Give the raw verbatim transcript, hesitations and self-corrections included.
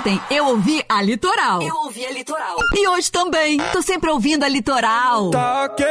Ontem eu ouvi a Litoral. Eu ouvi a Litoral. E hoje também. Tô sempre ouvindo a Litoral. Tá ok.